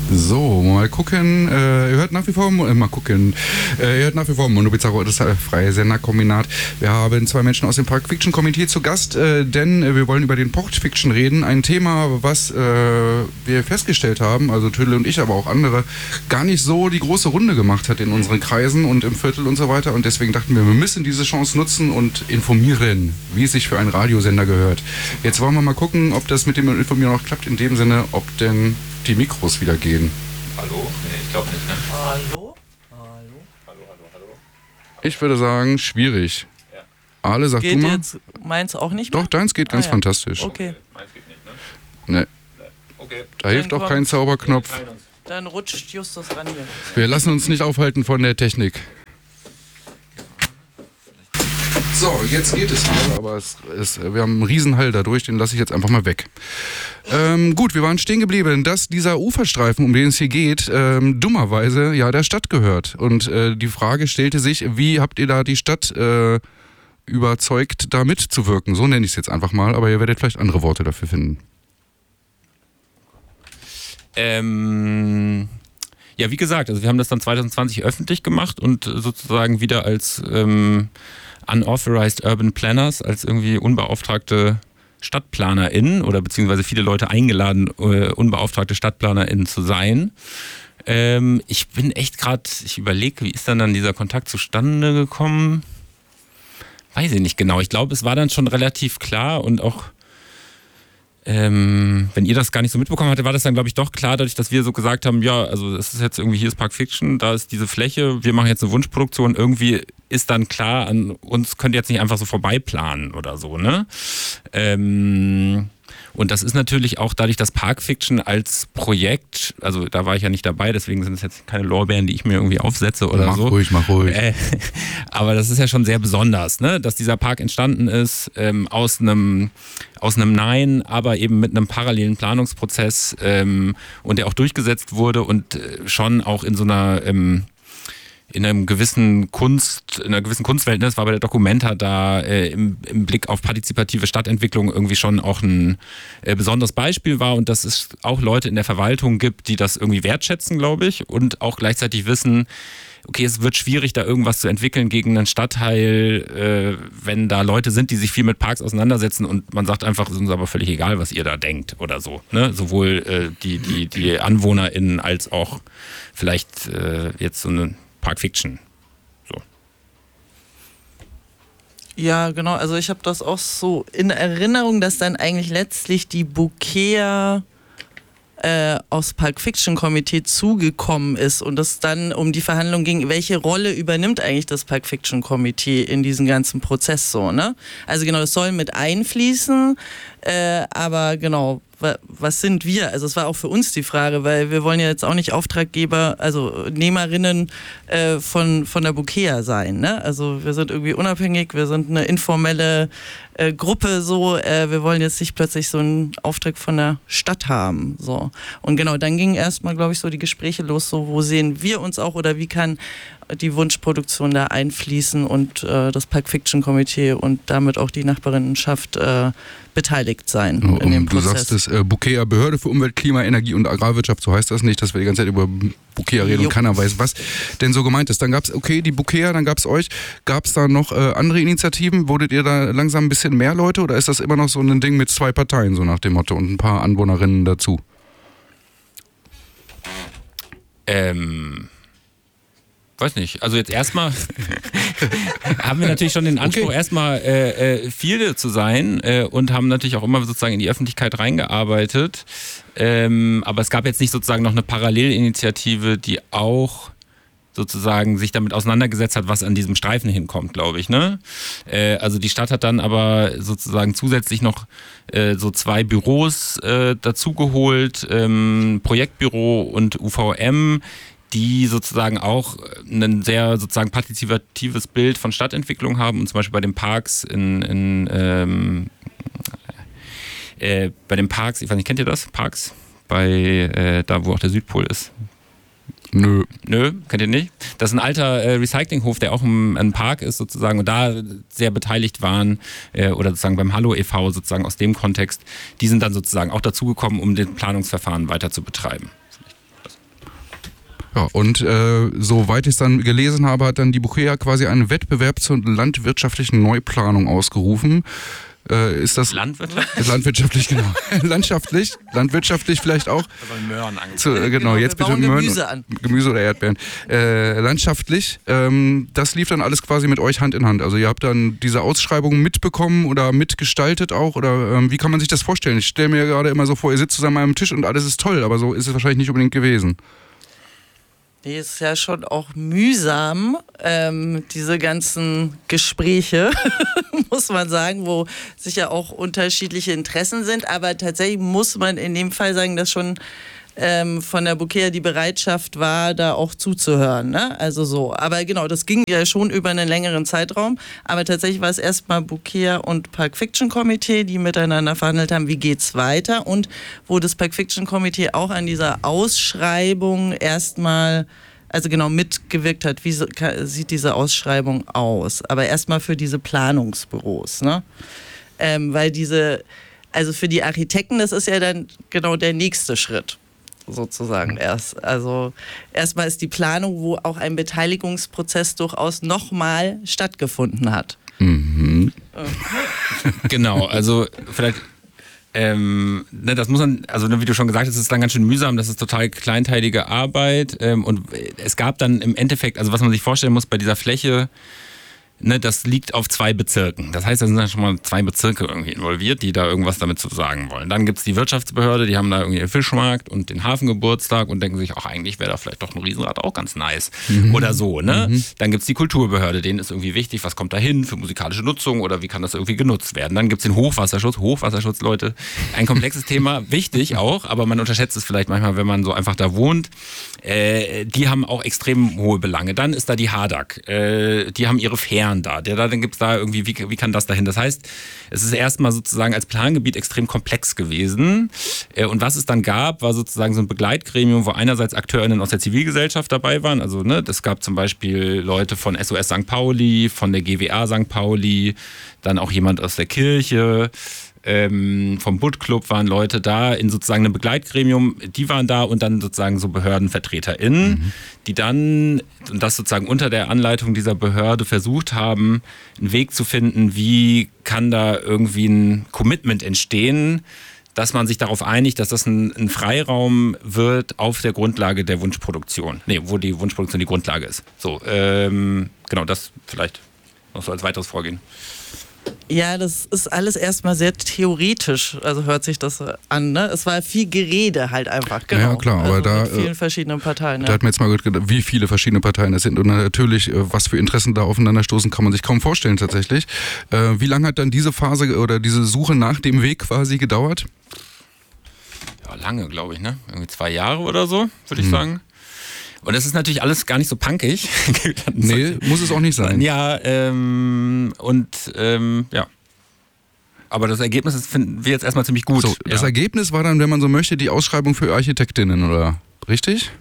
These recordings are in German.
So, mal gucken. Ihr hört nach wie vor Mondo Bizarro, das freie Senderkombinat. Wir haben zwei Menschen aus dem Park Fiction Komitee zu Gast, denn wir wollen über den Port Fiction reden. Ein Thema, was wir festgestellt haben, also Tüdel und ich, aber auch andere, gar nicht so die große Runde gemacht hat in unseren Kreisen und im Viertel und so weiter. Und deswegen dachten wir müssen diese Chance nutzen und informieren, wie es sich für einen Radiosender gehört. Jetzt wollen wir mal gucken, ob das mit dem Informieren auch klappt, in dem Sinne, ob denn die Mikros wieder gehen. Hallo? Nee, ich glaube nicht, ne? Hallo? Ich würde sagen, schwierig. Ja. Ale, sag Geht du mal. Jetzt meins auch nicht mehr? Doch, deins geht ganz fantastisch. Okay. Meins geht nicht, ne? Nee, Okay. da hilft auch kein Zauberknopf. Dann rutscht Justus ran hier. Wir lassen uns nicht aufhalten von der Technik. So, jetzt geht es wieder, aber wir haben einen Riesenhall dadurch, den lasse ich jetzt einfach mal weg. Gut, wir waren stehen geblieben, dass dieser Uferstreifen, um den es hier geht, dummerweise ja der Stadt gehört. Und die Frage stellte sich, wie habt ihr da die Stadt überzeugt, da mitzuwirken? So nenne ich es jetzt einfach mal, aber ihr werdet vielleicht andere Worte dafür finden. Ja, wie gesagt, also wir haben das dann 2020 öffentlich gemacht und sozusagen wieder als Unauthorized Urban Planners, als irgendwie unbeauftragte StadtplanerInnen oder beziehungsweise viele Leute eingeladen, unbeauftragte StadtplanerInnen zu sein. Ich bin echt gerade, ich überlege, wie ist dann dieser Kontakt zustande gekommen? Weiß ich nicht genau. Ich glaube, es war dann schon relativ klar und auch wenn ihr das gar nicht so mitbekommen hattet, war das dann, glaube ich, doch klar, dadurch, dass wir so gesagt haben, ja, also es ist jetzt irgendwie, hier ist Park Fiction, da ist diese Fläche, wir machen jetzt eine Wunschproduktion, irgendwie ist dann klar, an uns könnt ihr jetzt nicht einfach so vorbeiplanen oder so, ne? Und das ist natürlich auch dadurch, dass Park Fiction als Projekt, also da war ich ja nicht dabei, deswegen sind es jetzt keine Lorbeeren, die ich mir irgendwie aufsetze oder mach so. Mach ruhig. Aber das ist ja schon sehr besonders, ne? Dass dieser Park entstanden ist aus einem Nein, aber eben mit einem parallelen Planungsprozess und der auch durchgesetzt wurde und schon auch in so einer in einer gewissen Kunstwelt, ne? Das war bei der Documenta da im Blick auf partizipative Stadtentwicklung irgendwie schon auch ein besonderes Beispiel war und dass es auch Leute in der Verwaltung gibt, die das irgendwie wertschätzen, glaube ich, und auch gleichzeitig wissen, okay, es wird schwierig, da irgendwas zu entwickeln gegen einen Stadtteil, wenn da Leute sind, die sich viel mit Parks auseinandersetzen und man sagt einfach, es ist uns aber völlig egal, was ihr da denkt oder so. Ne? Sowohl die AnwohnerInnen als auch vielleicht jetzt so eine Park Fiction. So. Ja, genau. Also ich habe das auch so in Erinnerung, dass dann eigentlich letztlich die Bouquet aus Park Fiction Komitee zugekommen ist und es dann um die Verhandlung ging, welche Rolle übernimmt eigentlich das Park Fiction Komitee in diesem ganzen Prozess so, ne? Also genau, es soll mit einfließen, aber genau, was sind wir? Also es war auch für uns die Frage, weil wir wollen ja jetzt auch nicht Auftraggeber, also Nehmerinnen von der Bouquet sein, ne? Also wir sind irgendwie unabhängig, wir sind eine informelle Gruppe so, wir wollen jetzt nicht plötzlich so einen Auftrag von der Stadt haben, so. Und genau, dann gingen erstmal, glaube ich, so die Gespräche los, so wo sehen wir uns auch oder wie kann die Wunschproduktion da einfließen und das Park Fiction Komitee und damit auch die Nachbarinnenschaft beteiligt sein in dem Prozess. Du sagst es, Bouquet Behörde für Umwelt, Klima, Energie und Agrarwirtschaft, so heißt das nicht, dass wir die ganze Zeit über Bouquet reden und keiner weiß, was denn so gemeint ist. Dann gab es, die Bouquet, dann gab es euch. Gab es da noch andere Initiativen? Wurdet ihr da langsam ein bisschen mehr Leute oder ist das immer noch so ein Ding mit zwei Parteien, so nach dem Motto und ein paar Anwohnerinnen dazu? Weiß nicht. Also jetzt erstmal haben wir natürlich schon den Anspruch, erstmal viele zu sein und haben natürlich auch immer sozusagen in die Öffentlichkeit reingearbeitet. Aber es gab jetzt nicht sozusagen noch eine Parallelinitiative, die auch sozusagen sich damit auseinandergesetzt hat, was an diesem Streifen hinkommt, glaube ich, ne? Also die Stadt hat dann aber sozusagen zusätzlich noch so zwei Büros dazugeholt, Projektbüro und UVM, die sozusagen auch ein sehr sozusagen partizipatives Bild von Stadtentwicklung haben und zum Beispiel bei den Parks bei den Parks, ich weiß nicht, kennt ihr das? Parks? Da wo auch der Südpol ist. Nö, kennt ihr nicht? Das ist ein alter Recyclinghof, der auch ein Park ist sozusagen und da sehr beteiligt waren oder sozusagen beim Hallo e.V. sozusagen aus dem Kontext. Die sind dann sozusagen auch dazugekommen, um den Planungsverfahren weiter zu betreiben. Ja, und soweit ich es dann gelesen habe, hat dann die Bukea quasi einen Wettbewerb zur landwirtschaftlichen Neuplanung ausgerufen. Ist das landwirtschaftlich, genau. Landwirtschaftlich vielleicht auch. Möhren angefangen. Genau, jetzt bitte Möhren. Gemüse an. Gemüse oder Erdbeeren. Landschaftlich, das lief dann alles quasi mit euch Hand in Hand. Also ihr habt dann diese Ausschreibung mitbekommen oder mitgestaltet auch, oder wie kann man sich das vorstellen? Ich stelle mir gerade immer so vor, ihr sitzt zusammen an einem Tisch und alles ist toll, aber so ist es wahrscheinlich nicht unbedingt gewesen. Nee, ist ja schon auch mühsam, diese ganzen Gespräche, muss man sagen, wo sicher auch unterschiedliche Interessen sind. Aber tatsächlich muss man in dem Fall sagen, dass schon von der Bukea die Bereitschaft war, da auch zuzuhören. Ne? Also so. Aber genau, das ging ja schon über einen längeren Zeitraum. Aber tatsächlich war es erstmal Bukea und Pulp Fiction Komitee, die miteinander verhandelt haben, wie geht's weiter. Und wo das Pulp Fiction Komitee auch an dieser Ausschreibung erstmal, also genau mitgewirkt hat, wie sieht diese Ausschreibung aus. Aber erstmal für diese Planungsbüros. Ne? Weil also für die Architekten, das ist ja dann genau der nächste Schritt. Sozusagen erst. Also erstmal ist die Planung, wo auch ein Beteiligungsprozess durchaus nochmal stattgefunden hat. Mhm. Genau, also vielleicht das muss man, also wie du schon gesagt hast, es ist dann ganz schön mühsam, das ist total kleinteilige Arbeit und es gab dann im Endeffekt, also was man sich vorstellen muss bei dieser Fläche, das liegt auf 2 Bezirken. Das heißt, da sind dann schon mal 2 Bezirke irgendwie involviert, die da irgendwas damit zu sagen wollen. Dann gibt es die Wirtschaftsbehörde, die haben da irgendwie den Fischmarkt und den Hafengeburtstag und denken sich, ach, eigentlich wäre da vielleicht doch ein Riesenrad auch ganz nice. Oder so, ne? Dann gibt es die Kulturbehörde, denen ist irgendwie wichtig, was kommt da hin für musikalische Nutzung oder wie kann das irgendwie genutzt werden. Dann gibt es den Hochwasserschutz, Leute, ein komplexes Thema, wichtig auch, aber man unterschätzt es vielleicht manchmal, wenn man so einfach da wohnt. Die haben auch extrem hohe Belange. Dann ist da die HADAG, die haben ihre Fähren da. Dann gibt es da irgendwie, wie kann das dahin? Das heißt, es ist erstmal sozusagen als Plangebiet extrem komplex gewesen. Und was es dann gab, war sozusagen so ein Begleitgremium, wo einerseits AkteurInnen aus der Zivilgesellschaft dabei waren. Also das gab zum Beispiel Leute von SOS St. Pauli, von der GWA St. Pauli, dann auch jemand aus der Kirche. Vom Butt Club waren Leute da in sozusagen einem Begleitgremium, die waren da und dann sozusagen so BehördenvertreterInnen, die dann, und das sozusagen unter der Anleitung dieser Behörde versucht haben, einen Weg zu finden, wie kann da irgendwie ein Commitment entstehen, dass man sich darauf einigt, dass das ein Freiraum wird auf der Grundlage der Wunschproduktion. Wo die Wunschproduktion die Grundlage ist. So, genau, das vielleicht noch so als weiteres Vorgehen. Ja, das ist alles erstmal sehr theoretisch, also hört sich das an, ne? Es war viel Gerede halt einfach, genau. Ja, klar, aber also da mit vielen verschiedenen Parteien. Da hat man jetzt mal gedacht, wie viele verschiedene Parteien es sind und natürlich, was für Interessen da aufeinanderstoßen, kann man sich kaum vorstellen tatsächlich. Wie lange hat dann diese Phase oder diese Suche nach dem Weg quasi gedauert? Ja, lange, glaube ich, ne? Irgendwie 2 Jahre oder so, würde ich sagen. Und das ist natürlich alles gar nicht so punkig. Nee, muss es auch nicht sein. Ja, ja. Aber das Ergebnis finden wir jetzt erstmal ziemlich gut. So, das Ergebnis war dann, wenn man so möchte, die Ausschreibung für Architektinnen, oder? Richtig?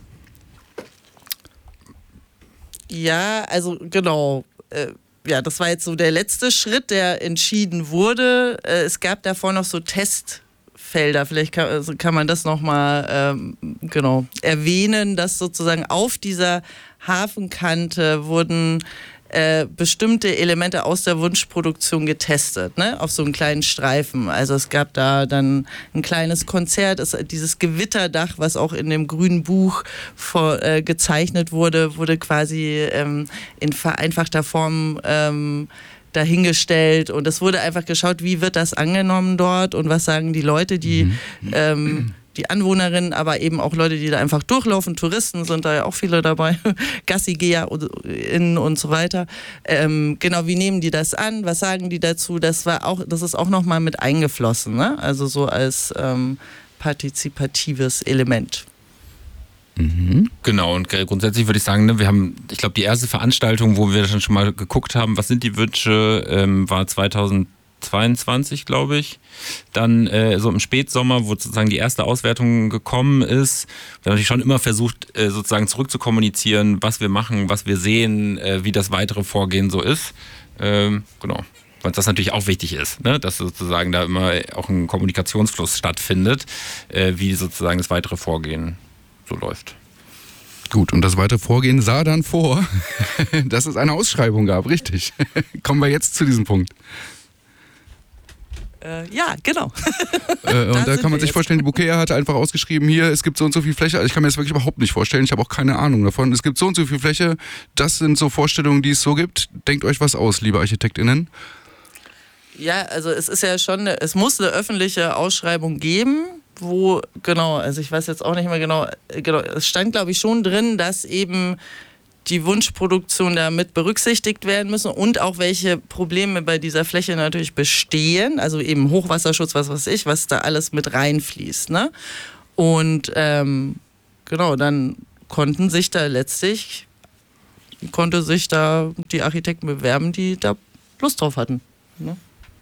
Ja, also genau. Ja, das war jetzt so der letzte Schritt, der entschieden wurde. Es gab davor noch so Testfelder, vielleicht kann man das nochmal genau erwähnen, dass sozusagen auf dieser Hafenkante wurden bestimmte Elemente aus der Wunschproduktion getestet, ne? Auf so einem kleinen Streifen. Also es gab da dann ein kleines Konzert, dieses Gewitterdach, was auch in dem grünen Buch gezeichnet wurde quasi in vereinfachter Form dahingestellt, und es wurde einfach geschaut, wie wird das angenommen dort und was sagen die Leute, die Anwohnerinnen, aber eben auch Leute, die da einfach durchlaufen, Touristen sind da ja auch viele dabei, GassigeherInnen und so weiter. Genau, wie nehmen die das an? Was sagen die dazu? Das ist auch nochmal mit eingeflossen, ne? Also so als partizipatives Element. Genau, und grundsätzlich würde ich sagen, wir haben, ich glaube, die erste Veranstaltung, wo wir schon mal geguckt haben, was sind die Wünsche, war 2022, glaube ich. Dann so im Spätsommer, wo sozusagen die erste Auswertung gekommen ist. Wir haben natürlich schon immer versucht, sozusagen zurückzukommunizieren, was wir machen, was wir sehen, wie das weitere Vorgehen so ist. Genau. Weil das natürlich auch wichtig ist, ne? Dass sozusagen da immer auch ein Kommunikationsfluss stattfindet, wie sozusagen das weitere Vorgehen so läuft. Gut, und das weitere Vorgehen sah dann vor, dass es eine Ausschreibung gab, richtig. Kommen wir jetzt zu diesem Punkt. Ja, genau. Und da kann man sich vorstellen, die Bouquet hatte einfach ausgeschrieben, hier, es gibt so und so viel Fläche. Also ich kann mir das wirklich überhaupt nicht vorstellen, ich habe auch keine Ahnung davon. Es gibt so und so viel Fläche, das sind so Vorstellungen, die es so gibt. Denkt euch was aus, liebe ArchitektInnen. Ja, also es ist ja schon, es muss eine öffentliche Ausschreibung geben, wo, genau, also ich weiß jetzt auch nicht mehr genau, es stand glaube ich schon drin, dass eben die Wunschproduktion da mit berücksichtigt werden müssen und auch welche Probleme bei dieser Fläche natürlich bestehen, also eben Hochwasserschutz, was weiß ich, was da alles mit reinfließt, ne? Und genau, dann konnte sich da die Architekten bewerben, die da Lust drauf hatten, ne?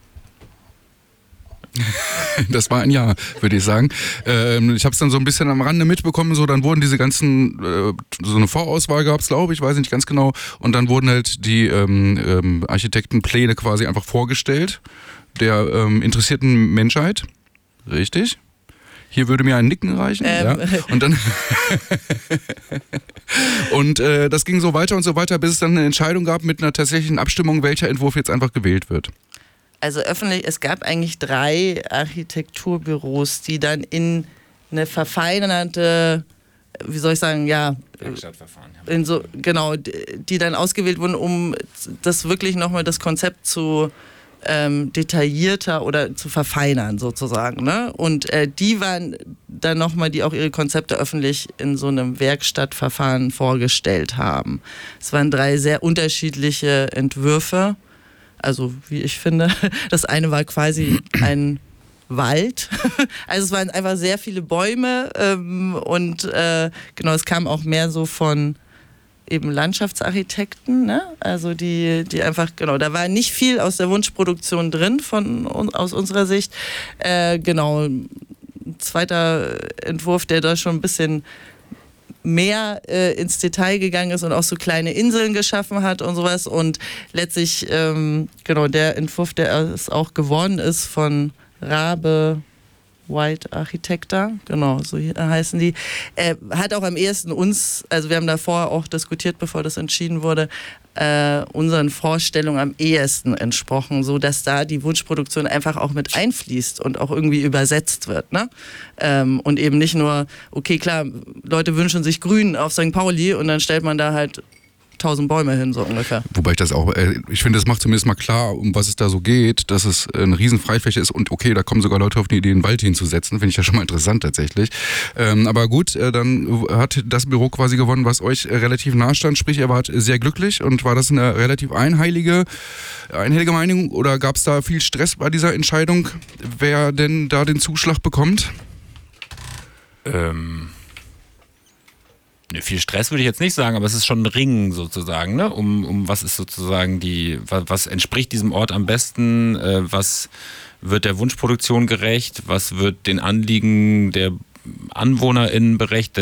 Das war ein Jahr, würde ich sagen. Ich habe es dann so ein bisschen am Rande mitbekommen, so dann wurden diese ganzen, so eine Vorauswahl gab es, glaube ich, weiß nicht ganz genau, und dann wurden halt die Architektenpläne quasi einfach vorgestellt, der interessierten Menschheit, richtig? Hier würde mir ein Nicken reichen. Ja. Und dann und das ging so weiter und so weiter, bis es dann eine Entscheidung gab mit einer tatsächlichen Abstimmung, welcher Entwurf jetzt einfach gewählt wird. Also es gab eigentlich 3 Architekturbüros, die dann in eine verfeinerte, wie soll ich sagen, ja, die dann ausgewählt wurden, um das wirklich nochmal das Konzept zu detaillierter oder zu verfeinern sozusagen, ne? Und die waren dann nochmal, die auch ihre Konzepte öffentlich in so einem Werkstattverfahren vorgestellt haben. Es waren 3 sehr unterschiedliche Entwürfe. Also wie ich finde, das eine war quasi ein Wald. Also es waren einfach sehr viele Bäume und genau, es kam auch mehr so von eben Landschaftsarchitekten, ne? Also die einfach, genau, da war nicht viel aus der Wunschproduktion drin aus unserer Sicht. Genau, ein zweiter Entwurf, der da schon ein bisschen mehr ins Detail gegangen ist und auch so kleine Inseln geschaffen hat und sowas. Und letztlich, genau, der Entwurf, der es auch geworden ist von Rabe White Architecta, genau, so heißen die, hat auch am ehesten uns, also wir haben davor auch diskutiert, bevor das entschieden wurde, unseren Vorstellungen am ehesten entsprochen, so dass da die Wunschproduktion einfach auch mit einfließt und auch irgendwie übersetzt wird, ne? Und eben nicht nur, okay, klar, Leute wünschen sich Grün auf St. Pauli und dann stellt man da halt 1000 Bäume hin, so ungefähr. Wobei ich das auch, ich finde, das macht zumindest mal klar, um was es da so geht, dass es eine riesen Freifläche ist und okay, da kommen sogar Leute auf die Idee, einen Wald hinzusetzen, finde ich ja schon mal interessant tatsächlich. Aber gut, dann hat das Büro quasi gewonnen, was euch relativ nahe stand, sprich, ihr wart sehr glücklich und war das eine relativ einhellige Meinung oder gab es da viel Stress bei dieser Entscheidung, wer denn da den Zuschlag bekommt? Viel Stress würde ich jetzt nicht sagen, aber es ist schon ein Ringen sozusagen, ne? Um was ist sozusagen was entspricht diesem Ort am besten, was wird der Wunschproduktion gerecht, was wird den Anliegen der AnwohnerInnen gerecht,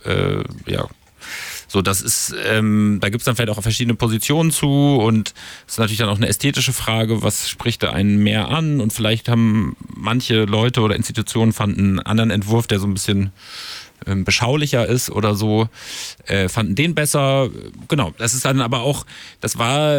so, das ist, da gibt es dann vielleicht auch verschiedene Positionen zu und es ist natürlich dann auch eine ästhetische Frage, was spricht da einen mehr an und vielleicht haben manche Leute oder Institutionen fanden einen anderen Entwurf, der so ein bisschen beschaulicher ist oder so, fanden den besser. Genau, das ist dann aber auch, das war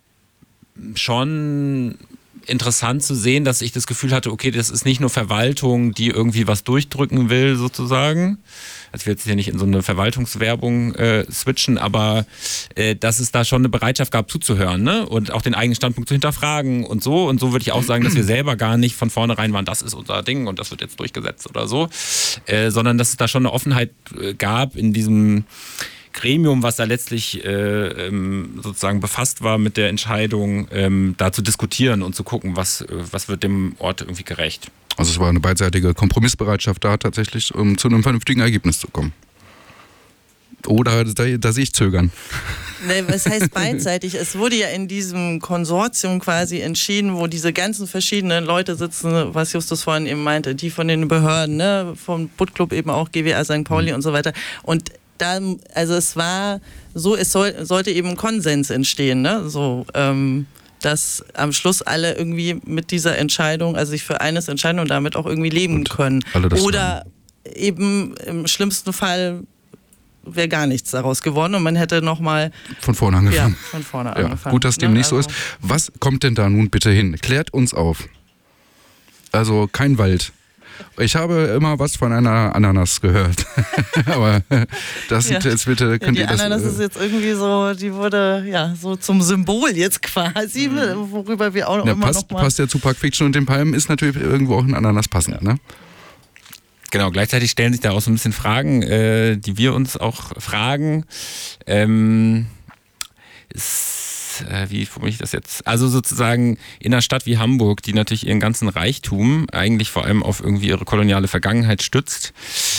schon interessant zu sehen, dass ich das Gefühl hatte, okay, das ist nicht nur Verwaltung, die irgendwie was durchdrücken will sozusagen. Also ich will jetzt hier nicht in so eine Verwaltungswerbung switchen, aber dass es da schon eine Bereitschaft gab zuzuhören, ne? Und auch den eigenen Standpunkt zu hinterfragen und so. Und so würde ich auch sagen, dass wir selber gar nicht von vornherein waren, das ist unser Ding und das wird jetzt durchgesetzt oder so, sondern dass es da schon eine Offenheit gab in diesem Gremium, was da letztlich sozusagen befasst war mit der Entscheidung, da zu diskutieren und zu gucken, was wird dem Ort irgendwie gerecht. Also es war eine beidseitige Kompromissbereitschaft da tatsächlich, um zu einem vernünftigen Ergebnis zu kommen. Oder da sehe ich Zögern. Nee, was heißt beidseitig? Es wurde ja in diesem Konsortium quasi entschieden, wo diese ganzen verschiedenen Leute sitzen, was Justus vorhin eben meinte, die von den Behörden, ne, vom Butt-Club eben auch, GWA St. Pauli und so weiter. Und da, also es war so, sollte eben Konsens entstehen, ne? So, dass am Schluss alle irgendwie mit dieser Entscheidung, also sich für eines entscheiden und damit auch irgendwie leben können. Oder eben im schlimmsten Fall wäre gar nichts daraus geworden und man hätte nochmal von vorne angefangen. Ja, von vorne angefangen. Gut, dass dem nicht so ist. Was kommt denn da nun bitte hin? Klärt uns auf. Also kein Wald. Ich habe immer was von einer Ananas gehört. Aber das jetzt bitte könnt die ihr das... Ananas ist jetzt irgendwie so, die wurde so zum Symbol jetzt quasi, worüber wir auch immer noch mal... Passt ja zu Pulp Fiction und den Palmen ist natürlich irgendwo auch ein Ananas passend, ne? Genau, gleichzeitig stellen sich da auch so ein bisschen Fragen, die wir uns auch fragen. Wie formuliere ich das jetzt? Also sozusagen in einer Stadt wie Hamburg, die natürlich ihren ganzen Reichtum eigentlich vor allem auf irgendwie ihre koloniale Vergangenheit stützt,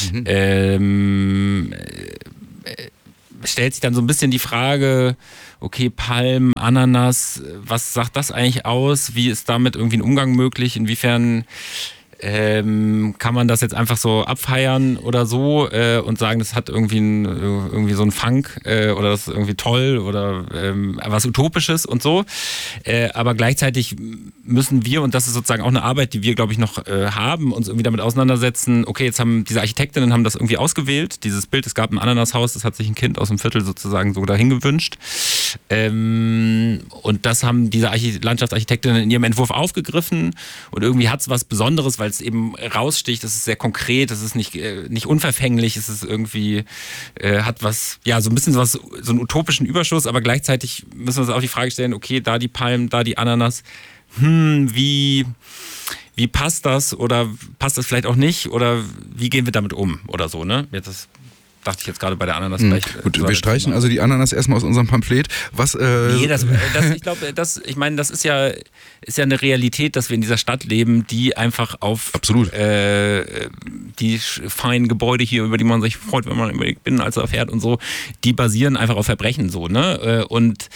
stellt sich dann so ein bisschen die Frage, okay, Palm, Ananas, was sagt das eigentlich aus? Wie ist damit irgendwie ein Umgang möglich? Inwiefern kann man das jetzt einfach so abfeiern oder so und sagen, das hat irgendwie so einen Funk oder das ist irgendwie toll oder was Utopisches und so. Aber gleichzeitig müssen wir, und das ist sozusagen auch eine Arbeit, die wir, glaube ich, noch haben, uns irgendwie damit auseinandersetzen, okay, jetzt haben diese Architektinnen haben das irgendwie ausgewählt, dieses Bild, es gab ein Ananashaus, das hat sich ein Kind aus dem Viertel sozusagen so dahin gewünscht. Und das haben diese Landschaftsarchitektinnen in ihrem Entwurf aufgegriffen und irgendwie hat es was Besonderes, weil es eben raussticht, es ist sehr konkret, es ist nicht unverfänglich, es ist irgendwie, hat was, ja, so ein bisschen so einen utopischen Überschuss, aber gleichzeitig müssen wir uns auch die Frage stellen, okay, da die Palmen, da die Ananas, wie passt das oder passt das vielleicht auch nicht oder wie gehen wir damit um oder so, ne? Dachte ich jetzt gerade bei der Ananas gleich. Gut, wir streichen also die Ananas erstmal aus unserem Pamphlet. Was, nee, ich glaube, das ist ja eine Realität, dass wir in dieser Stadt leben, die einfach auf die feinen Gebäude hier, über die man sich freut, wenn man über die Binnenalster fährt und so, die basieren einfach auf Verbrechen so, ne? Und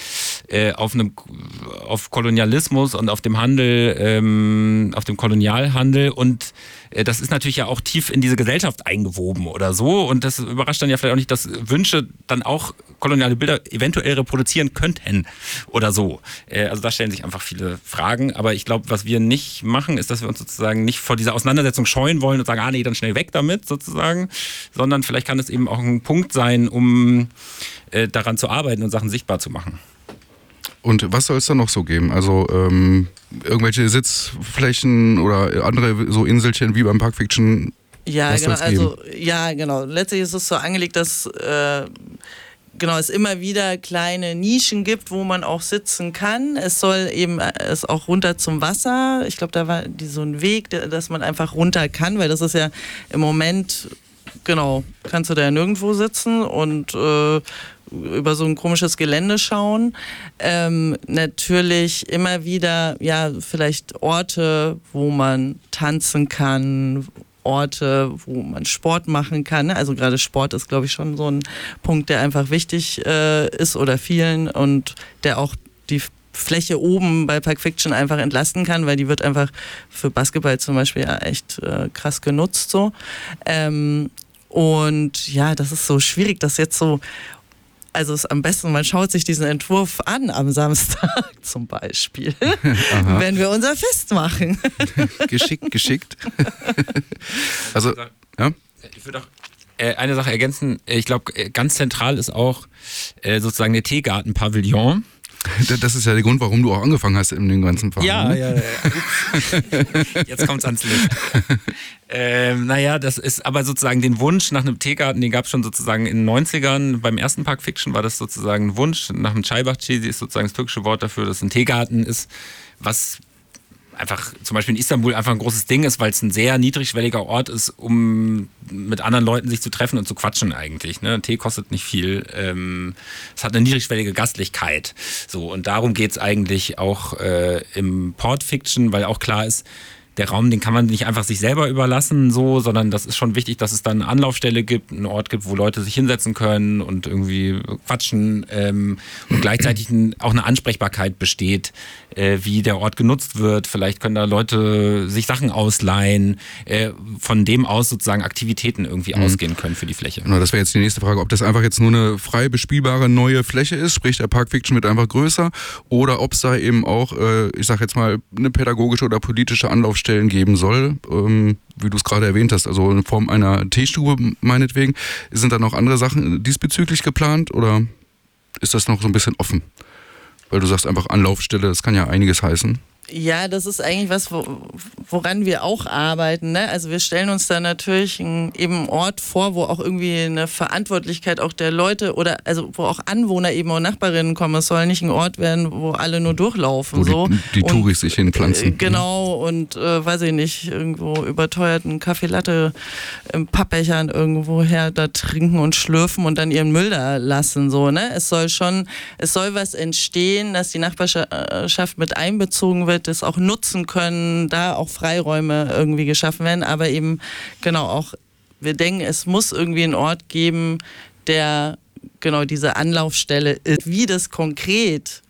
auf Kolonialismus und auf dem Handel, auf dem Kolonialhandel und das ist natürlich ja auch tief in diese Gesellschaft eingewoben oder so und das überrascht dann ja vielleicht auch nicht, dass Wünsche dann auch koloniale Bilder eventuell reproduzieren könnten oder so. Also da stellen sich einfach viele Fragen, aber ich glaube, was wir nicht machen, ist, dass wir uns sozusagen nicht vor dieser Auseinandersetzung scheuen wollen und sagen, nee, dann schnell weg damit sozusagen, sondern vielleicht kann es eben auch ein Punkt sein, um daran zu arbeiten und Sachen sichtbar zu machen. Und was soll es dann noch so geben? Also irgendwelche Sitzflächen oder andere so Inselchen wie beim Pulp Fiction? Ja, genau. Letztlich ist es so angelegt, dass es immer wieder kleine Nischen gibt, wo man auch sitzen kann. Es soll eben auch runter zum Wasser. Ich glaube, da war so ein Weg, dass man einfach runter kann, weil das ist ja im Moment, kannst du da ja nirgendwo sitzen und über so ein komisches Gelände schauen. Natürlich immer wieder, vielleicht Orte, wo man tanzen kann, Orte, wo man Sport machen kann. Also gerade Sport ist, glaube ich, schon so ein Punkt, der einfach wichtig ist oder vielen und der auch die Fläche oben bei Pulp Fiction einfach entlasten kann, weil die wird einfach für Basketball zum Beispiel ja echt krass genutzt so. Und ja, das ist so schwierig, das jetzt so. Also es ist am besten, man schaut sich diesen Entwurf an am Samstag zum Beispiel, wenn wir unser Fest machen. Geschickt. Also, ja? Ich würde auch eine Sache ergänzen. Ich glaube, ganz zentral ist auch sozusagen der Teegarten-Pavillon. Das ist ja der Grund, warum du auch angefangen hast in dem ganzen Verein. Ja. Jetzt kommt's ans Licht. Das ist aber sozusagen den Wunsch nach einem Teegarten, den gab es schon sozusagen in den 90ern. Beim ersten Pulp Fiction war das sozusagen ein Wunsch. Nach dem Çaybahçesi ist sozusagen das türkische Wort dafür, dass ein Teegarten ist, was einfach zum Beispiel in Istanbul einfach ein großes Ding ist, weil es ein sehr niedrigschwelliger Ort ist, um mit anderen Leuten sich zu treffen und zu quatschen eigentlich. Ne? Tee kostet nicht viel. Es hat eine niedrigschwellige Gastlichkeit. So, und darum geht es eigentlich auch im Port Fiction, weil auch klar ist, der Raum, den kann man nicht einfach sich selber überlassen, so, sondern das ist schon wichtig, dass es dann eine Anlaufstelle gibt, einen Ort gibt, wo Leute sich hinsetzen können und irgendwie quatschen und gleichzeitig auch eine Ansprechbarkeit besteht, wie der Ort genutzt wird. Vielleicht können da Leute sich Sachen ausleihen, von dem aus sozusagen Aktivitäten irgendwie ausgehen können für die Fläche. Genau, das wäre jetzt die nächste Frage, ob das einfach jetzt nur eine frei bespielbare neue Fläche ist, sprich der Pulp Fiction wird einfach größer, oder ob es da eben auch, ich sag jetzt mal, eine pädagogische oder politische Anlaufstellen geben soll. wie du es gerade erwähnt hast, also in Form einer Teestube meinetwegen. Sind da noch andere Sachen diesbezüglich geplant oder ist das noch so ein bisschen offen? Weil du sagst einfach Anlaufstelle, das kann ja einiges heißen. Ja, das ist eigentlich was, woran wir auch arbeiten. Ne? Also wir stellen uns da natürlich eben einen Ort vor, wo auch irgendwie eine Verantwortlichkeit auch der Leute oder also wo auch Anwohner eben und Nachbarinnen kommen. Es soll nicht ein Ort werden, wo alle nur durchlaufen. Wo so. die Touris sich hinpflanzen. Genau, und weiß ich nicht, irgendwo überteuerten Kaffee Latte im Pappbechern irgendwo her da trinken und schlürfen und dann ihren Müll da lassen. So, ne? Es soll was entstehen, dass die Nachbarschaft mit einbezogen wird, das auch nutzen können, da auch Freiräume irgendwie geschaffen werden, aber eben genau auch, wir denken, es muss irgendwie einen Ort geben, der genau diese Anlaufstelle ist. Wie das konkret